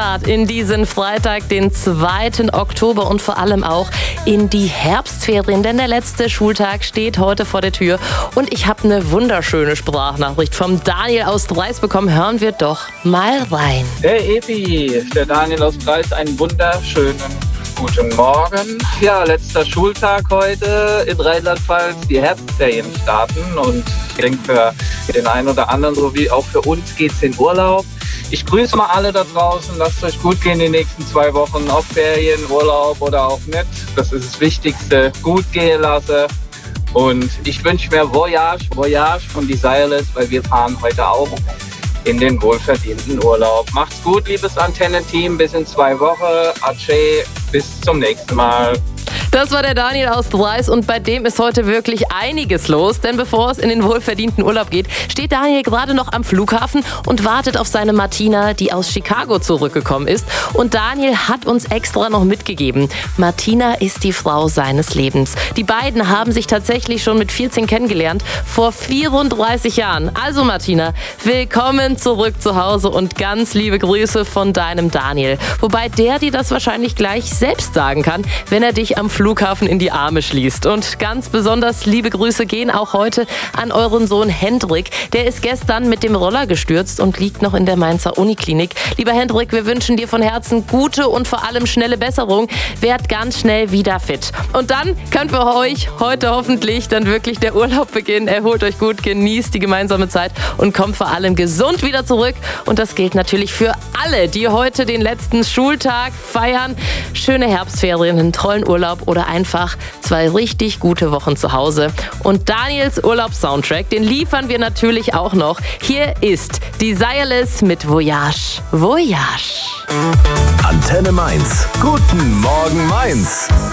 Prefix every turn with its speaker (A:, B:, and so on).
A: Start in diesen Freitag, den 2. Oktober und vor allem auch in die Herbstferien, denn der letzte Schultag steht heute vor der Tür und ich habe eine wunderschöne Sprachnachricht vom Daniel aus Dreis bekommen. Hören wir doch mal rein.
B: Hey Evi, der Daniel aus Dreis, einen wunderschönen guten Morgen. Ja, letzter Schultag heute in Rheinland-Pfalz. Die Herbstferien starten und ich denke, für den einen oder anderen, so wie auch für uns, geht's in Urlaub. Ich grüße mal alle da draußen. Lasst euch gut gehen die nächsten 2 Wochen, ob Ferien, Urlaub oder auch nicht. Das ist das Wichtigste. Gut gehen lassen. Und ich wünsche mir Voyage von Desireless, weil wir fahren heute auch in den wohlverdienten Urlaub. Macht's gut, liebes Antenne-Team. Bis in 2 Wochen. Ace, bis zum nächsten Mal.
A: Das war der Daniel aus Dreis und bei dem ist heute wirklich einiges los, denn bevor es in den wohlverdienten Urlaub geht, steht Daniel gerade noch am Flughafen und wartet auf seine Martina, die aus Chicago zurückgekommen ist. Und Daniel hat uns extra noch mitgegeben, Martina ist die Frau seines Lebens. Die beiden haben sich tatsächlich schon mit 14 kennengelernt, vor 34 Jahren. Also Martina, willkommen zurück zu Hause und ganz liebe Grüße von deinem Daniel. Wobei der dir das wahrscheinlich gleich selbst sagen kann, wenn er dich am Flughafen in die Arme schließt. Und ganz besonders liebe Grüße gehen auch heute an euren Sohn Hendrik. Der ist gestern mit dem Roller gestürzt und liegt noch in der Mainzer Uniklinik. Lieber Hendrik, wir wünschen dir von Herzen gute und vor allem schnelle Besserung. Werd ganz schnell wieder fit. Und dann können für euch heute hoffentlich dann wirklich der Urlaub beginnen. Erholt euch gut, genießt die gemeinsame Zeit und kommt vor allem gesund wieder zurück. Und das gilt natürlich für alle, die heute den letzten Schultag feiern. Schöne Herbstferien, einen tollen Urlaub oder einfach 2 richtig gute Wochen zu Hause. Und Daniels Urlaubssoundtrack, den liefern wir natürlich auch noch. Hier ist Desireless mit Voyage. Voyage.
C: Antenne Mainz. Guten Morgen Mainz.